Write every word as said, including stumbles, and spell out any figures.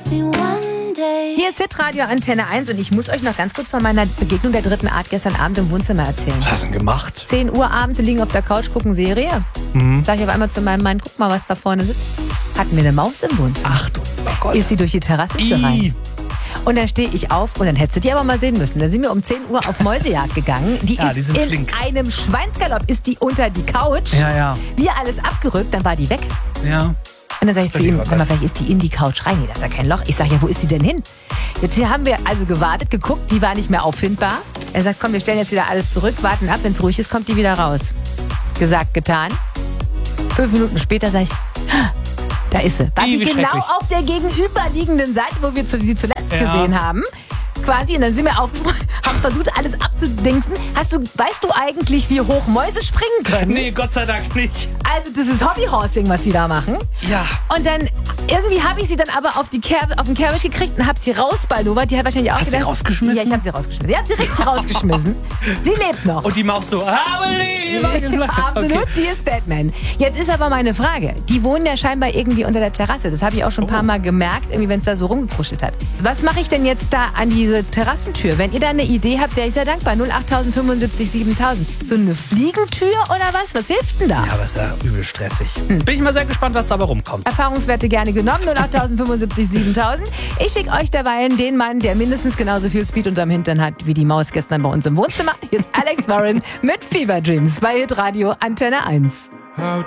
Hier ist Hitradio Antenne eins und ich muss euch noch ganz kurz von meiner Begegnung der dritten Art gestern Abend im Wohnzimmer erzählen. Was hast du denn gemacht? zehn Uhr abends, wir liegen auf der Couch, gucken Serie. Mhm. Sag ich auf einmal zu meinem Mann, guck mal, was da vorne sitzt. Hatten wir eine Maus im Wohnzimmer. Ach du oh Gott. Ist die durch die Terrassentür rein. Und dann stehe ich auf und dann hättest du die aber mal sehen müssen. Dann sind wir um zehn Uhr auf Mäusejagd gegangen. Die ja, ist die in flink. einem Schweinsgalopp, ist die unter die Couch. Ja, ja. Wir alles abgerückt, dann war die weg. Ja. Und dann sage ich zu ihm, sag mal, vielleicht ist die in die Couch rein. Nee, da ist ja kein Loch. Ich sage, ja, wo ist die denn hin? Jetzt hier haben wir also gewartet, geguckt, die war nicht mehr auffindbar. Er sagt, komm, wir stellen jetzt wieder alles zurück, warten ab, wenn es ruhig ist, kommt die wieder raus. Gesagt, getan. Fünf Minuten später sage ich, da ist sie. War sie genau auf der gegenüberliegenden Seite, wo wir sie zuletzt ja. gesehen haben. Quasi, und dann sind wir aufgebrochen, haben versucht, alles abzudingsen. Hast du, weißt du eigentlich, wie hoch Mäuse springen können? Nee, Gott sei Dank nicht. Also das ist Hobbyhorsing, was die da machen. Ja. Und dann, irgendwie habe ich sie dann aber auf, die Kerb, auf den Kerbisch gekriegt und habe sie rausbaldowert. Die hat wahrscheinlich auch Hast gedacht... sie rausgeschmissen? Ja, ich habe sie rausgeschmissen. Ja, sie richtig rausgeschmissen. Sie lebt noch. Und die Maus so, absolut, okay. Die ist Batman. Jetzt ist aber meine Frage. Die wohnen ja scheinbar irgendwie unter der Terrasse. Das habe ich auch schon ein paar Mal gemerkt, irgendwie, wenn es da so rumgekruschelt hat. Was mache ich denn jetzt da an diese Terrassentür? Wenn ihr da eine Idee habt, wäre ich sehr dankbar. null acht fünfundsiebzig siebentausend. So eine Fliegentür oder was? Was hilft denn da? Ja, aber ist ja übel stressig. Hm. Bin ich mal sehr gespannt, was dabei rumkommt. Erfahrungswerte gerne genommen. null acht fünfundsiebzig siebentausend. Ich schicke euch derweil den Mann, der mindestens genauso viel Speed unterm Hintern hat wie die Maus gestern bei uns im Wohnzimmer. Hier ist Alex Warren mit Fever Dreams bei Hitradio Antenne eins.